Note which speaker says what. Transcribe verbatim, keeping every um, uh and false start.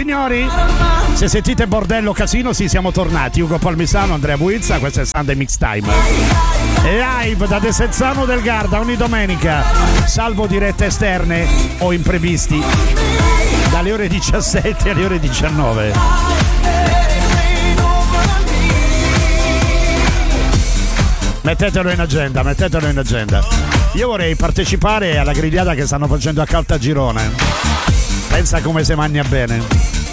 Speaker 1: signori, se sentite bordello casino, sì, siamo tornati. Ugo Palmisano, Andrea Buizza, questo è Sunday Mix Time. Live da Desenzano del Garda ogni domenica, salvo dirette esterne o imprevisti, dalle ore diciassette alle ore diciannove. Mettetelo in agenda, mettetelo in agenda. Io vorrei partecipare alla grigliata che stanno facendo a Caltagirone. Pensa come si mangia bene.